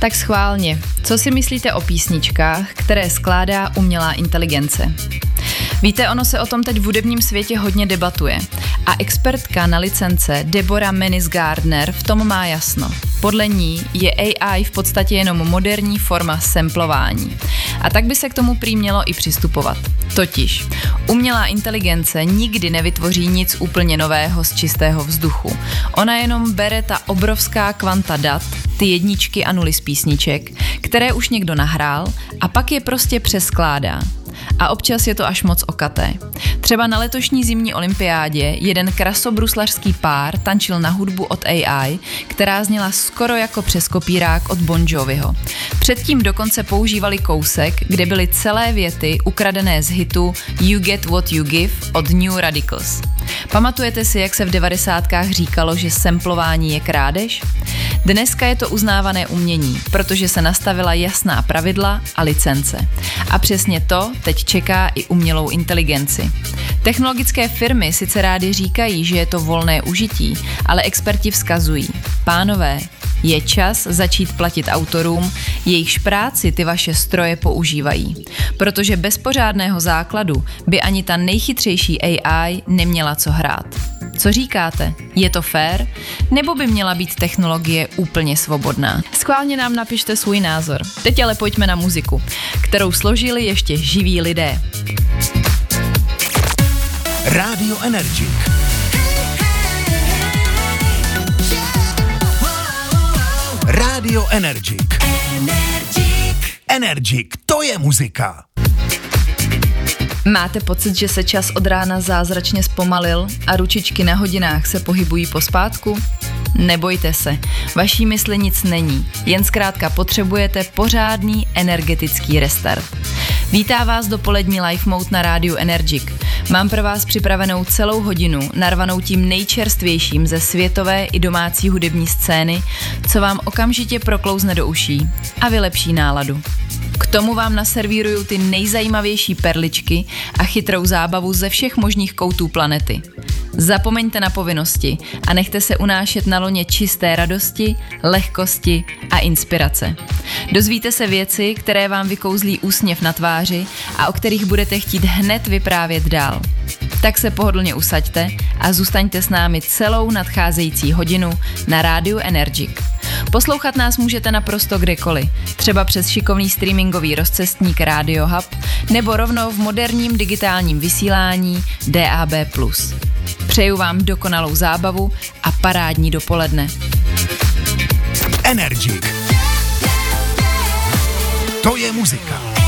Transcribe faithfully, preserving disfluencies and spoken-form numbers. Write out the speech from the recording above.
Tak schválně, co si myslíte o písničkách, které skládá umělá inteligence? Víte, ono se o tom teď v hudebním světě hodně debatuje a expertka na licence Deborah Menis-Gardner v tom má jasno. Podle ní je A I v podstatě jenom moderní forma samplování. A tak by se k tomu prý mělo i přistupovat. Totiž, umělá inteligence nikdy nevytvoří nic úplně nového z čistého vzduchu. Ona jenom bere ta obrovská kvanta dat, ty jedničky a nuly z písniček, které už někdo nahrál a pak je prostě přeskládá. A občas je to až moc okaté. Třeba na letošní zimní olympiádě jeden krasobruslařský pár tančil na hudbu od A I, která zněla skoro jako přes kopírák od Bon Joviho. Předtím dokonce používali kousek, kde byly celé věty ukradené z hitu You Get What You Give od New Radicals. Pamatujete si, jak se v devadesátkách říkalo, že samplování je krádež? Dneska je to uznávané umění, protože se nastavila jasná pravidla a licence. A přesně to teď čeká i umělou inteligenci. Technologické firmy sice rády říkají, že je to volné užití, ale experti vzkazují: pánové, je čas začít platit autorům, jejichž práci ty vaše stroje používají. Protože bez pořádného základu by ani ta nejchytřejší A I neměla co hrát. Co říkáte? Je to fér? Nebo by měla být technologie úplně svobodná? Schválně nám napište svůj názor. Teď ale pojďme na muziku, kterou složili ještě živí lidé. Rádio Energik. Rádio Energik. Energik, to je muzika. Máte pocit, že se čas od rána zázračně zpomalil a ručičky na hodinách se pohybují pospátku? Nebojte se, vaší mysli nic není, jen zkrátka potřebujete pořádný energetický restart. Vítá vás dopolední Live Mode na rádiu Energik. Mám pro vás připravenou celou hodinu, narvanou tím nejčerstvějším ze světové i domácí hudební scény, co vám okamžitě proklouzne do uší a vylepší náladu. K tomu vám naservíruju ty nejzajímavější perličky a chytrou zábavu ze všech možných koutů planety. Zapomeňte na povinnosti a nechte se unášet na loně čisté radosti, lehkosti a inspirace. Dozvíte se věci, které vám vykouzlí úsměv na tváři a o kterých budete chtít hned vyprávět dál. Tak se pohodlně usaďte a zůstaňte s námi celou nadcházející hodinu na rádiu Energik. Poslouchat nás můžete naprosto kdekoliv, třeba přes šikovný streamingový rozcestník Radio Hub nebo rovnou v moderním digitálním vysílání D A B plus. Přeju vám dokonalou zábavu a parádní dopoledne. Energik. To je muzika.